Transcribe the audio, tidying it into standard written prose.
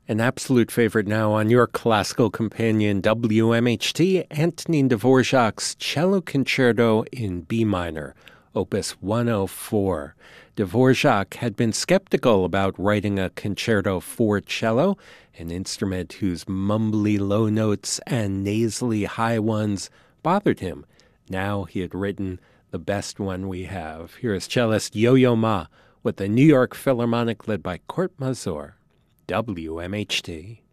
An absolute favorite now on your classical companion WMHT, Antonin Dvorak's Cello Concerto in B minor, Opus 104. Dvorak had been skeptical about writing a concerto for cello, an instrument whose mumbly low notes and nasally high ones bothered him. Now he had written the best one we have. Here is cellist Yo-Yo Ma with the New York Philharmonic led by Court Mazur. WMHT.